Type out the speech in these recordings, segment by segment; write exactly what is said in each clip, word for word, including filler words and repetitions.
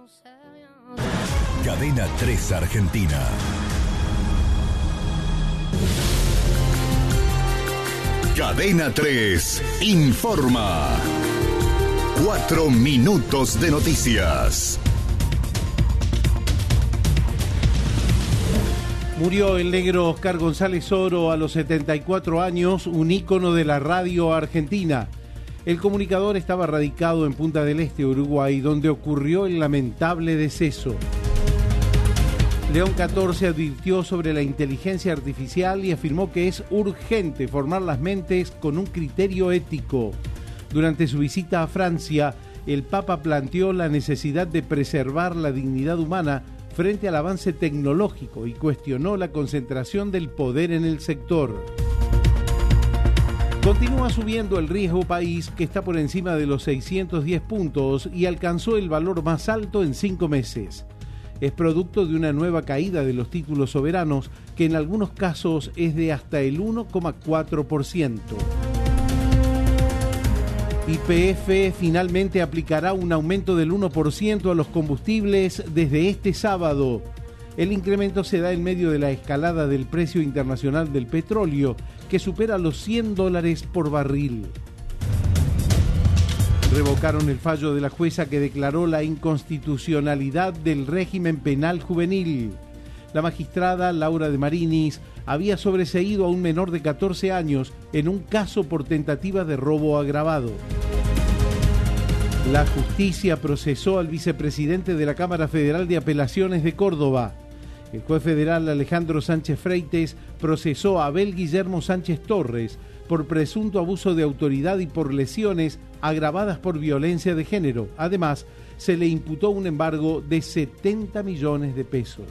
Cadena tres Argentina. Cadena tres informa. Cuatro minutos de noticias. Murió el negro Oscar González Oro a los setenta y cuatro años, un ícono de la radio argentina. El comunicador estaba radicado en Punta del Este, Uruguay, donde ocurrió el lamentable deceso. León catorce advirtió sobre la inteligencia artificial y afirmó que es urgente formar las mentes con un criterio ético. Durante su visita a Francia, el Papa planteó la necesidad de preservar la dignidad humana frente al avance tecnológico y cuestionó la concentración del poder en el sector. Continúa subiendo el riesgo país, que está por encima de los seiscientos diez puntos y alcanzó el valor más alto en cinco meses. Es producto de una nueva caída de los títulos soberanos, que en algunos casos es de hasta el uno coma cuatro por ciento. Y P F finalmente aplicará un aumento del uno por ciento a los combustibles desde este sábado. El incremento se da en medio de la escalada del precio internacional del petróleo, que supera los cien dólares por barril. Revocaron el fallo de la jueza que declaró la inconstitucionalidad del régimen penal juvenil. La magistrada Laura de Marinis había sobreseído a un menor de catorce años en un caso por tentativa de robo agravado. La justicia procesó al vicepresidente de la Cámara Federal de Apelaciones de Córdoba. El juez federal Alejandro Sánchez Freites procesó a Abel Guillermo Sánchez Torres por presunto abuso de autoridad y por lesiones agravadas por violencia de género. Además, se le imputó un embargo de setenta millones de pesos.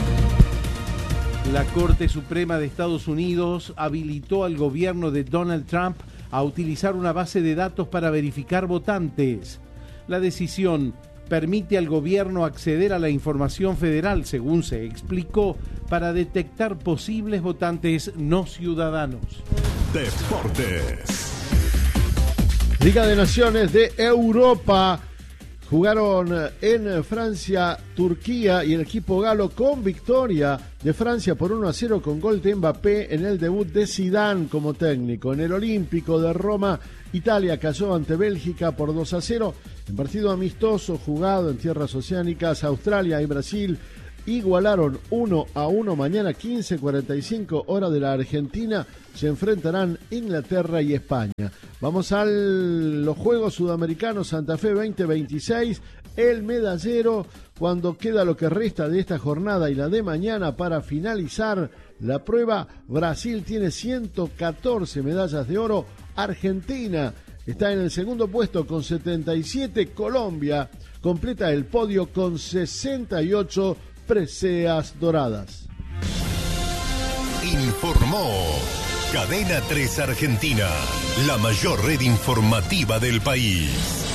La Corte Suprema de Estados Unidos habilitó al gobierno de Donald Trump a utilizar una base de datos para verificar votantes. La decisión permite al gobierno acceder a la información federal, según se explicó, para detectar posibles votantes no ciudadanos. Deportes. Liga de Naciones de Europa. Jugaron en Francia, Turquía y el equipo galo con victoria de Francia por uno a cero con gol de Mbappé en el debut de Zidane como técnico. En el Olímpico de Roma, Italia cayó ante Bélgica por dos a cero. En partido amistoso jugado en tierras oceánicas, Australia y Brasil igualaron uno a uno. Mañana quince cuarenta y cinco hora de la Argentina se enfrentarán Inglaterra y España. Vamos a los Juegos Sudamericanos Santa Fe veinte veintiséis, el medallero, cuando queda lo que resta de esta jornada y la de mañana para finalizar la prueba. Brasil tiene ciento catorce medallas de oro, Argentina está en el segundo puesto con setenta y siete, Colombia completa el podio con sesenta y ocho preseas doradas. Informó Cadena tres Argentina, la mayor red informativa del país.